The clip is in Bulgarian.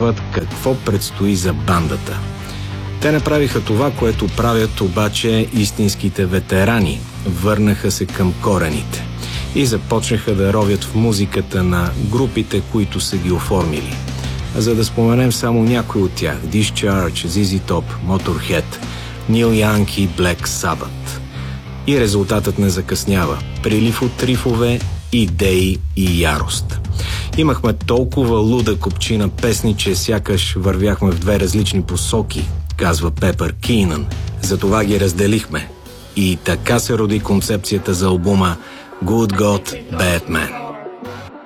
обясняват какво предстои за бандата. Те направиха това, което правят обаче истинските ветерани. Върнаха се към корените и започнаха да ровят в музиката на групите, които са ги оформили. За да споменем само някой от тях: Discharge, ZZ Top, Motorhead, Neil Young и Black Sabbath. И резултатът не закъснява. Прилив от рифове, идеи и ярост. Имахме толкова луда купчина песни, че сякаш вървяхме в две различни посоки, казва Пепър Кинан. Затова ги разделихме. И така се роди концепцията за албума Good God, Bad Man.